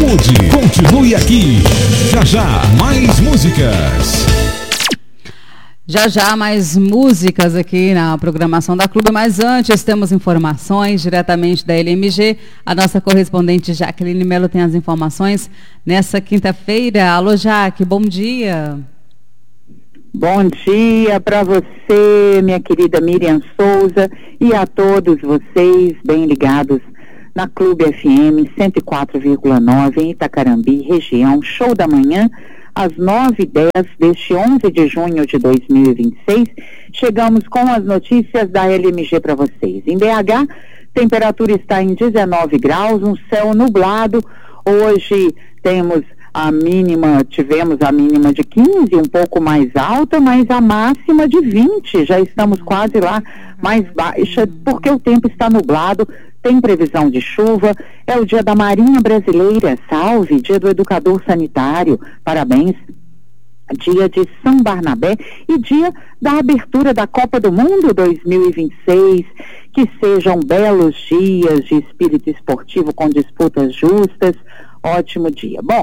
mude, continue aqui. Já já, mais músicas. Já já mais músicas aqui na programação da Clube, mas antes temos informações diretamente da LMG. A nossa correspondente Jaqueline Melo tem as informações nessa quinta-feira. Alô, Jaque, bom dia. Bom dia para você, minha querida Miriam Souza, e a todos vocês bem ligados na Clube FM 104,9 em Itacarambi, região. Show da manhã, às 9h10 deste 11 de junho de 2026. Chegamos com as notícias da LMG para vocês. Em BH, temperatura está em 19 graus, um céu nublado. Hoje tivemos a mínima de 15, um pouco mais alta, mas a máxima de 20, já estamos quase lá, mais baixa, porque o tempo está nublado, tem previsão de chuva, é o dia da Marinha Brasileira, salve, dia do Educador Sanitário, parabéns, dia de São Barnabé e dia da abertura da Copa do Mundo 2026, que sejam belos dias de espírito esportivo com disputas justas, ótimo dia. Bom,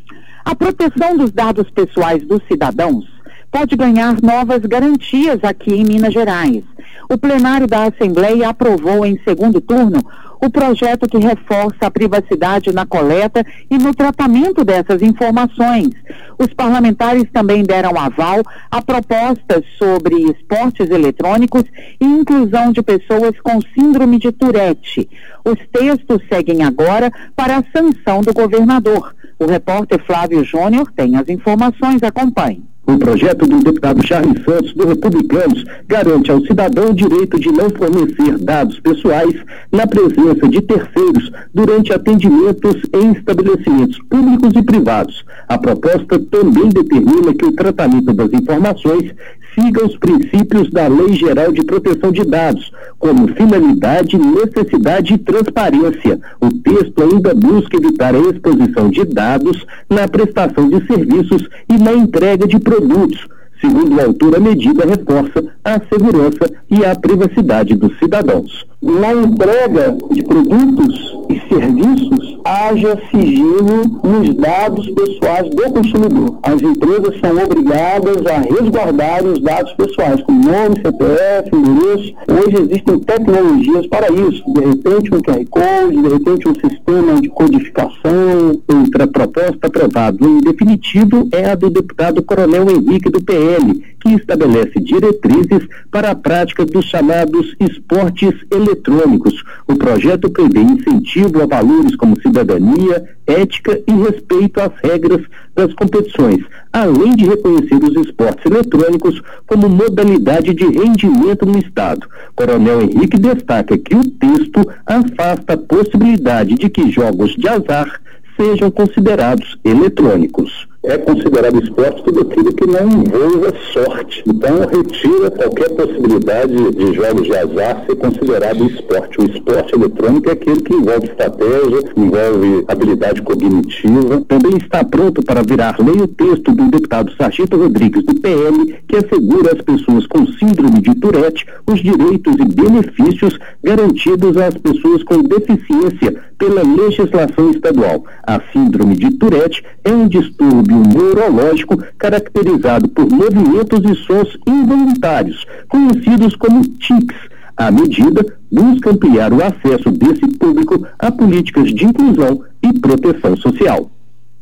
a proteção dos dados pessoais dos cidadãos pode ganhar novas garantias aqui em Minas Gerais. O plenário da Assembleia aprovou em segundo turno o projeto que reforça a privacidade na coleta e no tratamento dessas informações. Os parlamentares também deram aval a propostas sobre esportes eletrônicos e inclusão de pessoas com síndrome de Tourette. Os textos seguem agora para a sanção do governador. O repórter Flávio Júnior tem as informações, acompanhe. O projeto do deputado Charles Santos, do Republicanos, garante ao cidadão o direito de não fornecer dados pessoais na presença de terceiros durante atendimentos em estabelecimentos públicos e privados. A proposta também determina que o tratamento das informações siga os princípios da Lei Geral de Proteção de Dados, como finalidade, necessidade e transparência. O texto ainda busca evitar a exposição de dados na prestação de serviços e na entrega de produtos. Segundo o autor, a medida reforça a segurança e a privacidade dos cidadãos. Na entrega de produtos e serviços, haja sigilo nos dados pessoais do consumidor. As empresas são obrigadas a resguardar os dados pessoais, como nome, CPF, endereço. Hoje existem tecnologias para isso. De repente um QR Code, de repente um sistema de codificação. Outra proposta aprovada em definitivo é a do deputado Coronel Henrique do PL, que estabelece diretrizes para a prática dos chamados esportes eletrônicos. O projeto prevê incentivo a valores como cidadania, ética e respeito às regras das competições, além de reconhecer os esportes eletrônicos como modalidade de rendimento no Estado. Coronel Henrique destaca que o texto afasta a possibilidade de que jogos de azar sejam considerados eletrônicos. É considerado esporte tudo aquilo que não envolva sorte. Então, retira qualquer possibilidade de jogos de azar ser considerado esporte. O esporte eletrônico é aquele que envolve estratégia, envolve habilidade cognitiva. Também está pronto para virar lei o texto do deputado Sargento Rodrigues, do PL, que assegura às pessoas com síndrome de Tourette os direitos e benefícios garantidos às pessoas com deficiência pela legislação estadual. A síndrome de Tourette é um distúrbio neurológico caracterizado por movimentos e sons involuntários, conhecidos como tics. A medida busca ampliar o acesso desse público a políticas de inclusão e proteção social.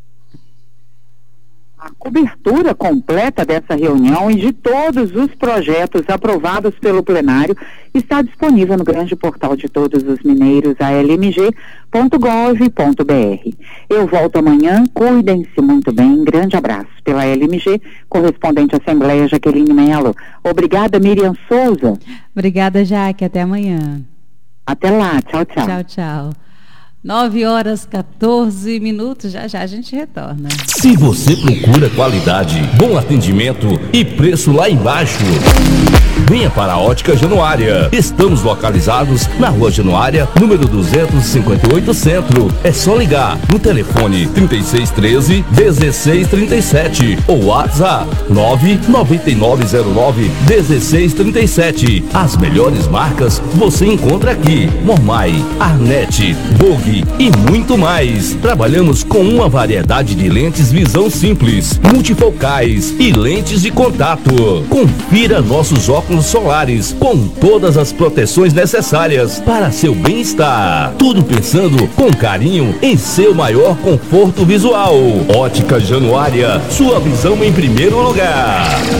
A cobertura completa dessa reunião e de todos os projetos aprovados pelo plenário está disponível no grande portal de todos os mineiros, almg.gov.br. Eu volto amanhã, cuidem-se muito bem, grande abraço. Pela LMG, correspondente à Assembleia, Jaqueline Melo. Obrigada, Miriam Souza. Obrigada, Jaque, até amanhã. Até lá, tchau, tchau. Tchau, tchau. 9h14, já já a gente retorna. Se você procura qualidade, bom atendimento e preço lá embaixo, venha para a Ótica Januária. Estamos localizados na Rua Januária, número 258 Centro. É só ligar no telefone 3613-1637 ou WhatsApp 99909-1637. As melhores marcas você encontra aqui: Mormai, Arnett, Vogue e muito mais. Trabalhamos com uma variedade de lentes visão simples, multifocais e lentes de contato. Confira nossos óculos solares com todas as proteções necessárias para seu bem-estar. Tudo pensando com carinho em seu maior conforto visual. Ótica Januária, sua visão em primeiro lugar.